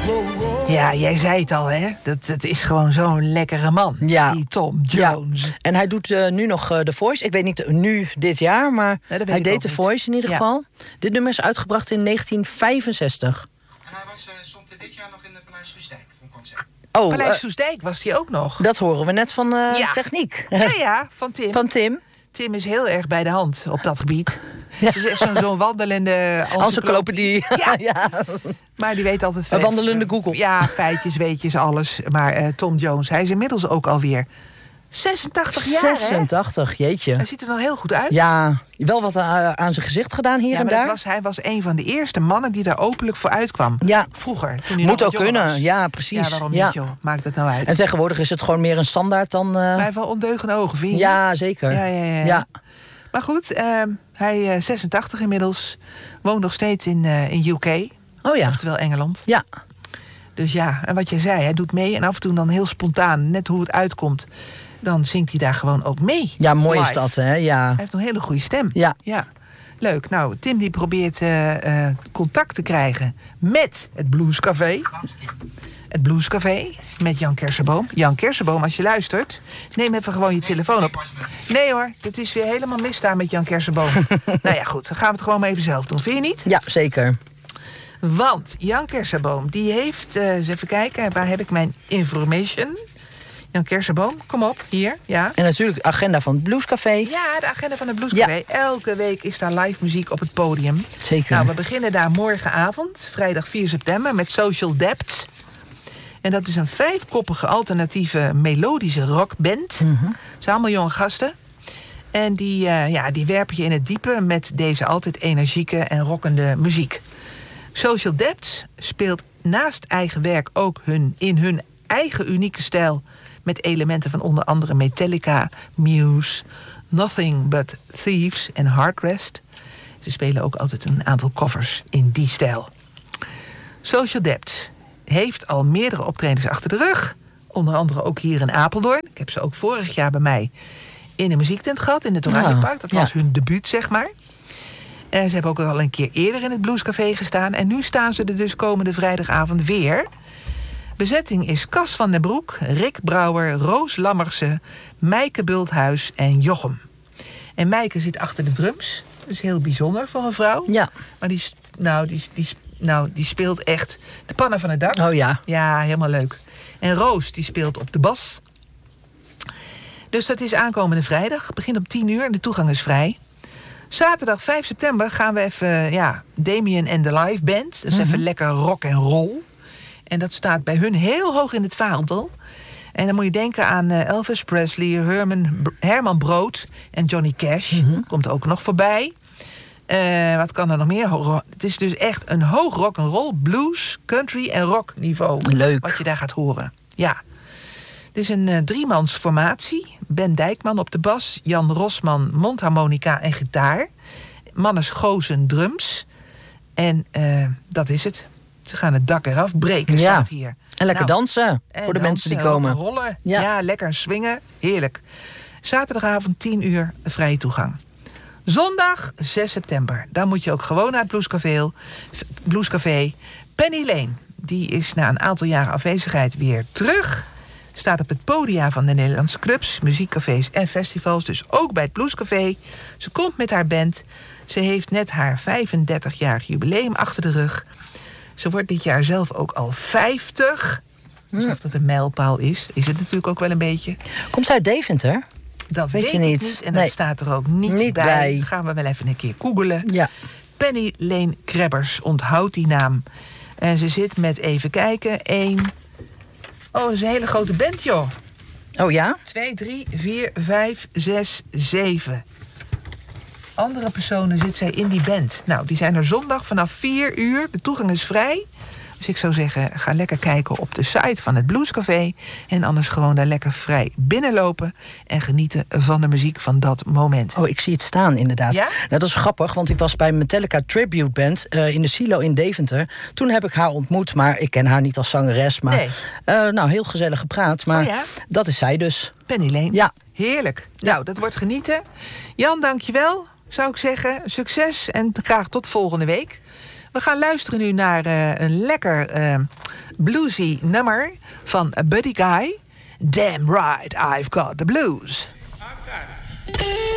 Ja, jij zei het al, hè? Dat is gewoon zo'n lekkere man, die Tom Jones. Ja. En hij doet nu nog The Voice. Ik weet niet nu dit jaar, maar hij deed The Voice in ieder geval. Dit nummer is uitgebracht in 1965. En hij stond dit jaar nog in de Paleis Soestdijk voor een concert. Paleis Soestdijk was hij ook nog. Dat horen we net van techniek. Ja, van Tim. Van Tim. Tim is heel erg bij de hand op dat gebied. Het is echt zo'n wandelende encyclopedie. Ja. Maar die weet altijd een wandelende Google. Ja, feitjes, weetjes, alles. Maar Tom Jones, hij is inmiddels ook alweer 86 jaar, 86, jeetje. Hij ziet er nog heel goed uit. Ja, wel wat aan zijn gezicht gedaan hier en daar. Hij was een van de eerste mannen die daar openlijk voor uitkwam. Ja. Vroeger. Moet ook kunnen, was. Ja, precies. Ja, waarom niet, joh? Maakt het nou uit. En tegenwoordig is het gewoon meer een standaard dan... Hij heeft wel ondeugende ogen, vind je? Ja, zeker. Ja. Maar goed, hij is 86 inmiddels. Woont nog steeds in UK. Oh ja. Oftewel Engeland. Ja. Dus ja, en wat jij zei, hij doet mee. En af en toe dan heel spontaan, net hoe het uitkomt... dan zingt hij daar gewoon ook mee. Ja, mooi live. Is dat, hè? Ja. Hij heeft een hele goede stem. Ja. Leuk. Nou, Tim die probeert contact te krijgen met het Bluescafé. Het Bluescafé met Jan Kersenboom. Jan Kersenboom, als je luistert, neem even gewoon je telefoon op. Nee hoor, dit is weer helemaal misdaan met Jan Kersenboom. Nou ja, goed, dan gaan we het gewoon maar even zelf doen. Vind je niet? Ja, zeker. Want Jan Kersenboom, die heeft... eens even kijken, waar heb ik mijn information? Jan Kersenboom, kom op, hier. Ja. En natuurlijk de agenda van het Bluescafé. Ja, de agenda van het Bluescafé. Ja. Elke week is daar live muziek op het podium. Zeker. Nou, we beginnen daar morgenavond, vrijdag 4 september, met Social Depths. En dat is een 5-koppige alternatieve melodische rockband. Het zijn allemaal jonge gasten. En die werpen je in het diepe met deze altijd energieke en rockende muziek. Social Depths speelt naast eigen werk ook in hun eigen unieke stijl... met elementen van onder andere Metallica, Muse, Nothing But Thieves en Heartrest. Ze spelen ook altijd een aantal covers in die stijl. Social Depths heeft al meerdere optredens achter de rug. Onder andere ook hier in Apeldoorn. Ik heb ze ook vorig jaar bij mij in een muziektent gehad, in het Oranjepark. Dat was hun debuut, zeg maar. Ze hebben ook al een keer eerder in het Bluescafé gestaan. En nu staan ze er dus komende vrijdagavond weer. Bezetting is Cas van den Broek, Rick Brouwer, Roos Lammersen, Meike Bulthuis en Jochem. En Meike zit achter de drums. Dat is heel bijzonder voor een vrouw. Ja. Maar die speelt echt de pannen van het dak. Oh ja. Ja, helemaal leuk. En Roos die speelt op de bas. Dus dat is aankomende vrijdag. Het begint om 10:00 en de toegang is vrij. Zaterdag 5 september gaan we even... Damien en de Live Band. Dat is even lekker rock en roll. En dat staat bij hun heel hoog in het vaandel. En dan moet je denken aan Elvis Presley, Herman Brood en Johnny Cash. Komt ook nog voorbij. Wat kan er nog meer? Het is dus echt een hoog rock'n'roll, blues, country en rock niveau. Leuk. Wat je daar gaat horen. Ja. Het is een 3-mansformatie. Ben Dijkman op de bas, Jan Rosman mondharmonica en gitaar. Mannes Goosen drums. En dat is het. Ze gaan het dak eraf breken, staat hier. En lekker dansen voor de mensen die komen. Rollen. Ja, lekker swingen. Heerlijk. Zaterdagavond 10:00 vrije toegang. Zondag 6 september. Dan moet je ook gewoon naar het Bluescafé. Penny Lane, die is na een aantal jaren afwezigheid weer terug. Staat op het podium van de Nederlandse clubs, muziekcafés en festivals. Dus ook bij het Bluescafé. Ze komt met haar band. Ze heeft net haar 35-jarig jubileum achter de rug. Ze wordt dit jaar zelf ook al 50. Alsof dat een mijlpaal is. Is het natuurlijk ook wel een beetje. Komt ze uit Deventer? Dat weet je niet. En dat staat er ook niet bij. Dat gaan we wel even een keer googelen. Ja. Penny Lane Krebbers, onthoud die naam. En ze zit met, even kijken, 1... Oh, dat is een hele grote band, joh. Oh ja? 2, 3, 4, 5, 6, 7. Andere personen zit zij in die band. Nou, die zijn er zondag vanaf 4:00. De toegang is vrij. Dus ik zou zeggen, ga lekker kijken op de site van het Bluescafé. En anders gewoon daar lekker vrij binnenlopen. En genieten van de muziek van dat moment. Oh, ik zie het staan inderdaad. Ja? Nou, dat is grappig, want ik was bij Metallica Tribute Band in de Silo in Deventer. Toen heb ik haar ontmoet, maar ik ken haar niet als zangeres. Maar heel gezellig gepraat. Maar dat is zij dus. Penny Lane. Ja. Heerlijk. Nou, dat wordt genieten. Jan, dankjewel. Zou ik zeggen, succes en graag tot volgende week. We gaan luisteren nu naar een lekker bluesy nummer van Buddy Guy. Damn right, I've got the blues. I've got it.